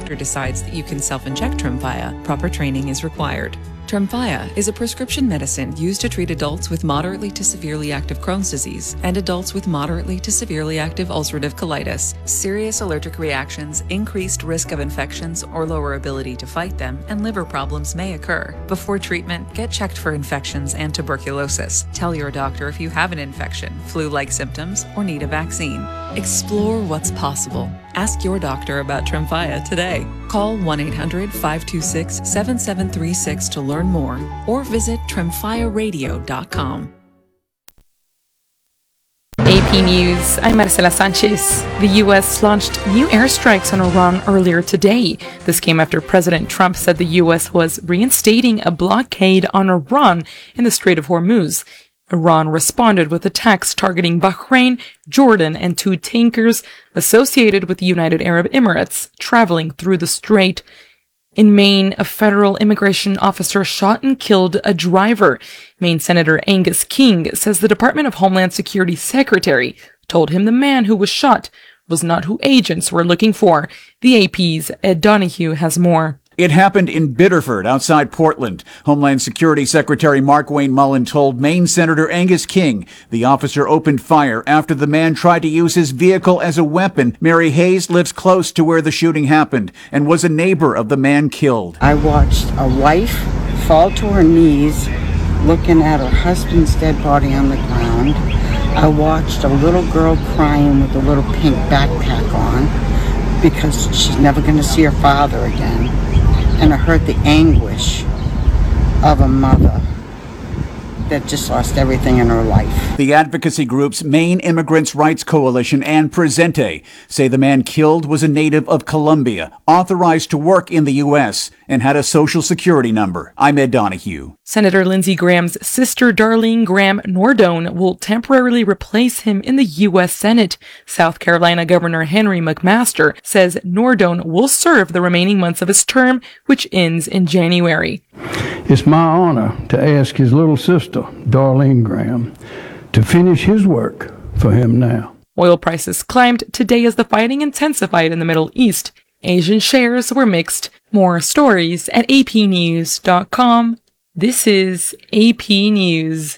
doctor decides that you can self-inject Tremfya, proper training is required. Tremfya is a prescription medicine used to treat adults with moderately to severely active Crohn's disease and adults with moderately to severely active ulcerative colitis. Serious allergic reactions, increased risk of infections or lower ability to fight them, and liver problems may occur. Before treatment, get checked for infections and tuberculosis. Tell your doctor if you have an infection, flu-like symptoms, or need a vaccine. Explore what's possible. Ask your doctor about Tremfya today. Call 1-800-526-7736 to learn more or visit tremfyaradio.com. AP News, I'm Marcela Sanchez. The U.S. launched new airstrikes on Iran earlier today. This came after President Trump said the U.S. was reinstating a blockade on Iran in the Strait of Hormuz. Iran responded with attacks targeting Bahrain, Jordan, and 2 tankers associated with the United Arab Emirates traveling through the strait. In Maine, a federal immigration officer shot and killed a driver. Maine Senator Angus King says the Department of Homeland Security secretary told him the man who was shot was not who agents were looking for. The AP's Ed Donahue has more. It happened in Biddeford, outside Portland. Homeland Security Secretary Markwayne Mullin told Maine Senator Angus King the officer opened fire after the man tried to use his vehicle as a weapon. Mary Hayes lives close to where the shooting happened and was a neighbor of the man killed. I watched a wife fall to her knees looking at her husband's dead body on the ground. I watched a little girl crying with a little pink backpack on because she's never going to see her father again. And I heard the anguish of a mother that just lost everything in her life. The advocacy groups Maine Immigrants' Rights Coalition and Presente say the man killed was a native of Colombia, authorized to work in the U.S., and had a Social Security number. I'm Ed Donahue. Senator Lindsey Graham's sister Darlene Graham Nordone will temporarily replace him in the U.S. Senate. South Carolina Governor Henry McMaster says Nordone will serve the remaining months of his term, which ends in January. It's my honor to ask his little sister, Darlene Graham, to finish his work for him now. Oil prices climbed today as the fighting intensified in the Middle East. Asian shares were mixed. More stories at apnews.com. This is AP News.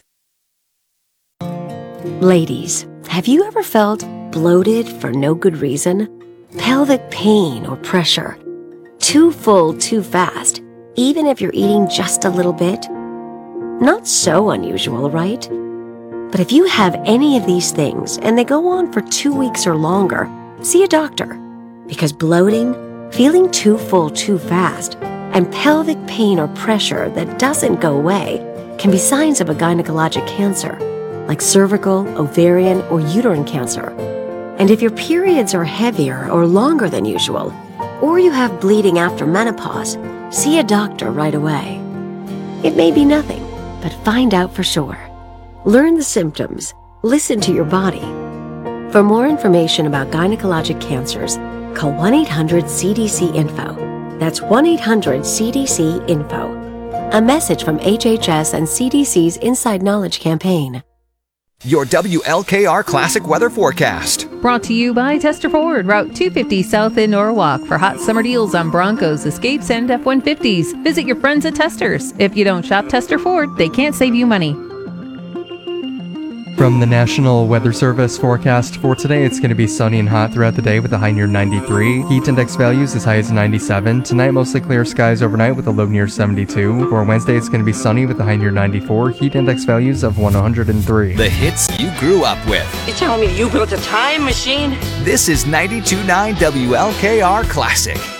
Ladies, have you ever felt bloated for no good reason? Pelvic pain or pressure? Too full, too fast, even if you're eating just a little bit? Not so unusual, right? But if you have any of these things and they go on for 2 weeks or longer, see a doctor. Because bloating, feeling too full too fast, and pelvic pain or pressure that doesn't go away can be signs of a gynecologic cancer, like cervical, ovarian, or uterine cancer. And if your periods are heavier or longer than usual, or you have bleeding after menopause, see a doctor right away. It may be nothing, but find out for sure. Learn the symptoms. Listen to your body. For more information about gynecologic cancers, call 1-800-CDC-INFO. That's 1-800-CDC-INFO. A message from HHS and CDC's Inside Knowledge campaign. Your WLKR Classic Weather Forecast. Brought to you by Tester Ford, Route 250 South in Norwalk for hot summer deals on Broncos, Escapes, and F-150s. Visit your friends at Testers. If you don't shop Tester Ford, they can't save you money. From the National Weather Service forecast for today, it's going to be sunny and hot throughout the day with a high near 93. Heat index values as high as 97. Tonight, mostly clear skies overnight with a low near 72. For Wednesday, it's going to be sunny with a high near 94. Heat index values of 103. The hits you grew up with. You're telling me you built a time machine? This is 92.9 WLKR Classic.